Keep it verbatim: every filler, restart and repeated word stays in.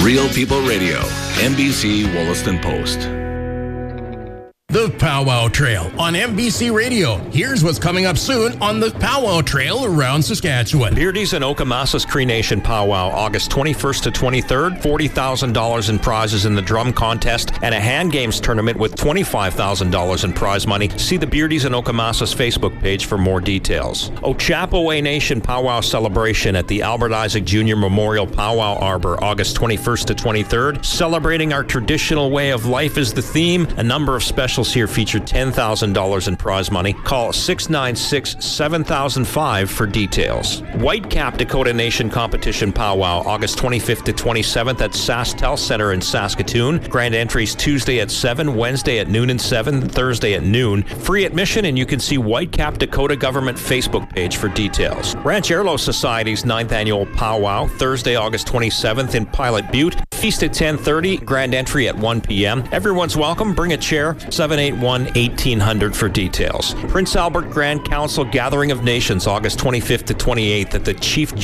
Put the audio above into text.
Real People Radio, N B C Wollaston Post. The Powwow Trail on N B C Radio. Here's what's coming up soon on the Powwow Trail around Saskatchewan. Beardy's and Okamasa's Cree Nation Powwow, August twenty-first to twenty-third. forty thousand dollars in prizes in the drum contest and a hand games tournament with twenty-five thousand dollars in prize money. See the Beardy's and Okamasa's Facebook page for more details. Ochapowace Nation Powwow celebration at the Albert Isaac Junior Memorial Powwow Arbor, August twenty-first to twenty-third. Celebrating our traditional way of life is the theme. A number of special here feature ten thousand dollars in prize money. Call six nine six, seven thousand five for details. Whitecap Dakota Nation Competition Powwow, August twenty-fifth to twenty-seventh at SaskTel Center in Saskatoon. Grand entries Tuesday at seven, Wednesday at noon and seven, Thursday at noon. Free admission, and you can see Whitecap Dakota Government Facebook page for details. Ranchero Society's ninth Annual Powwow, Thursday, August twenty-seventh in Pilot Butte. Feast at ten thirty, grand entry at one p.m. Everyone's welcome. Bring a chair. seven eight one, eighteen hundred for details. Prince Albert Grand Council Gathering of Nations, August twenty-fifth to twenty-eighth at the Chief